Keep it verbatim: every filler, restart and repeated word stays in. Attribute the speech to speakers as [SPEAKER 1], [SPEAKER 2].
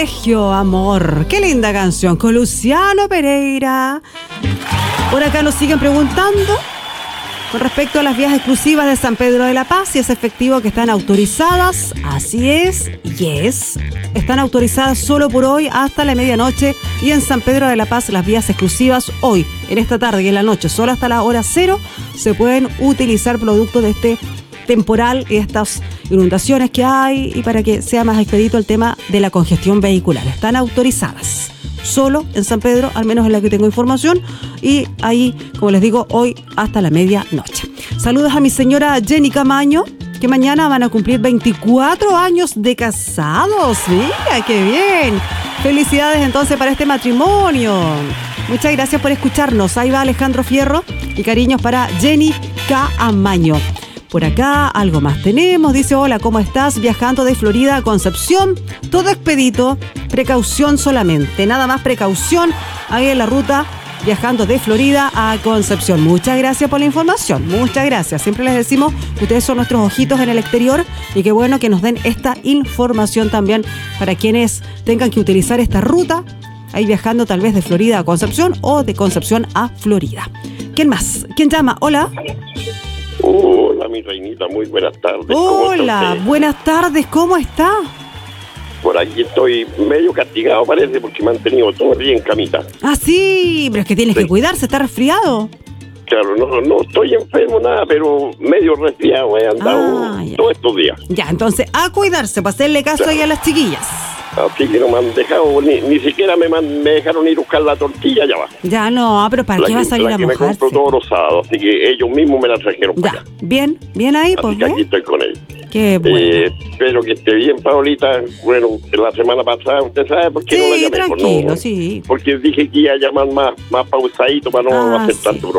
[SPEAKER 1] Colegio Amor. Qué linda canción, con Luciano Pereira. Por acá nos siguen preguntando con respecto a las vías exclusivas de San Pedro de la Paz, si es efectivo que están autorizadas. Así es, yes. Están autorizadas solo por hoy hasta la medianoche, y en San Pedro de la Paz las vías exclusivas hoy, en esta tarde y en la noche, solo hasta la hora cero, se pueden utilizar producto de este temporal y estas inundaciones que hay, y para que sea más expedito el tema de la congestión vehicular. Están autorizadas solo en San Pedro, al menos en la que tengo información, y ahí, como les digo, hoy hasta la medianoche. Saludos a mi señora Jenny Camaño, que mañana van a cumplir veinticuatro años de casados. Mira, qué bien. Felicidades entonces para este matrimonio. Muchas gracias por escucharnos. Ahí va Alejandro Fierro y cariños para Jenny Camaño. Por acá algo más tenemos. Dice: hola, ¿cómo estás? Viajando de Florida a Concepción. Todo expedito. Precaución solamente. Nada más precaución ahí en la ruta, viajando de Florida a Concepción. Muchas gracias por la información. Muchas gracias. Siempre les decimos que ustedes son nuestros ojitos en el exterior, y qué bueno que nos den esta información también para quienes tengan que utilizar esta ruta, ahí viajando tal vez de Florida a Concepción o de Concepción a Florida. ¿Quién más? ¿Quién llama? Hola.
[SPEAKER 2] Hola, mi reinita, muy buenas tardes.
[SPEAKER 1] Hola, buenas tardes, ¿cómo está?
[SPEAKER 2] Por aquí estoy medio castigado, parece, porque me han tenido todo el día en camita.
[SPEAKER 1] Ah, sí, pero es que tienes sí. que cuidarse, ¿está resfriado?
[SPEAKER 2] Claro, no, no estoy enfermo, nada, pero medio resfriado he andado ah, todos estos días.
[SPEAKER 1] Ya, entonces, a cuidarse, para hacerle caso claro. ahí a las chiquillas.
[SPEAKER 2] Así que no me han dejado, ni, ni siquiera me, man, me dejaron ir a buscar la tortilla allá abajo.
[SPEAKER 1] Ya, no, pero ¿para la qué que, va a salir
[SPEAKER 2] la
[SPEAKER 1] a
[SPEAKER 2] que
[SPEAKER 1] mojarse?
[SPEAKER 2] Me compro todos los sábados, así que ellos mismos me la trajeron
[SPEAKER 1] ya.
[SPEAKER 2] para allá.
[SPEAKER 1] Bien, bien ahí,
[SPEAKER 2] así
[SPEAKER 1] pues.
[SPEAKER 2] que aquí estoy con ellos.
[SPEAKER 1] Qué bueno.
[SPEAKER 2] Eh, espero que esté bien, Paolita. Bueno, la semana pasada, ¿usted sabe por qué
[SPEAKER 1] sí,
[SPEAKER 2] no la llamé?
[SPEAKER 1] Tranquilo,
[SPEAKER 2] por no,
[SPEAKER 1] sí,
[SPEAKER 2] porque dije que iba a llamar más, más pausadito para no ah, hacer
[SPEAKER 1] sí.
[SPEAKER 2] tanto problema.